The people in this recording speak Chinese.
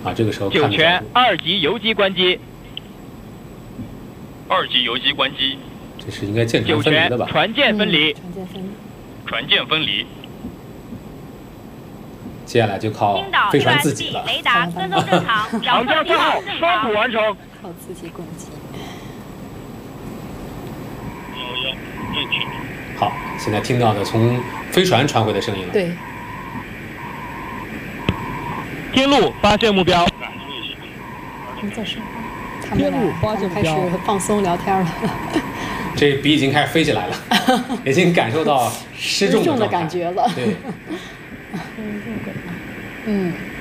啊，这个时候酒泉2级游击关机。 2级游击关机。 这是应该舰船酒泉分离的吧？ 船舰分离。 船舰分离。 接下来就靠飞船自己了。 雷达跟踪正常， 航标3号双补完成。 靠自己攻击。 好，现在听到的从飞船传回的声音了。 对。 天路发现目标。 在说话。他们俩开始放松聊天了。 这笔已经开始飞起来了，已经感受到失重的感觉了。 对。 嗯。